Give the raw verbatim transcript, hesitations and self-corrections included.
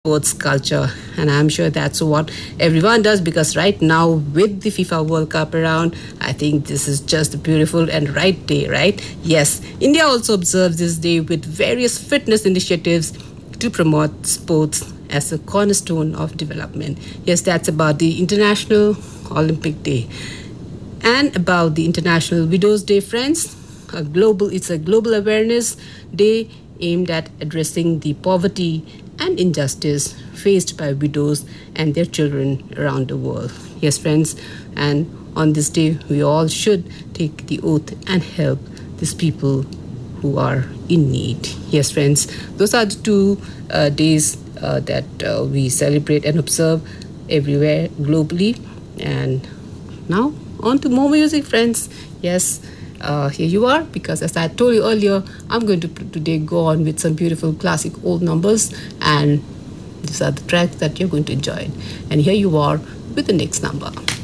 sports culture, and I'm sure that's what everyone does, because right now with the FIFA World Cup around, I think this is just a beautiful and right day, right? Yes, India also observes this day with various fitness initiatives to promote sports as a cornerstone of development. Yes, that's about the International Olympic Day and about the International Widows Day, friends. A global, it's a global awareness day aimed at addressing the poverty and injustice faced by widows and their children around the world. Yes, friends, and on this day, we all should take the oath and help these people who are in need. Yes, friends, those are the two uh, days uh, that uh, we celebrate and observe everywhere globally. And now, on to more music, friends. Yes, uh, here you are, because as I told you earlier, I'm going to today go on with some beautiful classic old numbers, and these are the tracks that you're going to enjoy. And here you are with the next number.